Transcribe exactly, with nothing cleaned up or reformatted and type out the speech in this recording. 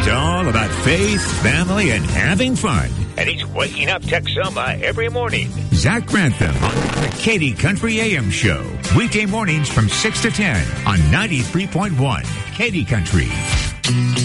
It's all about faith, family, and having fun. And he's waking up Texoma every morning. Zach Grantham on the Katy Country A M Show. Weekday mornings from six to ten on ninety-three point one Katy Country.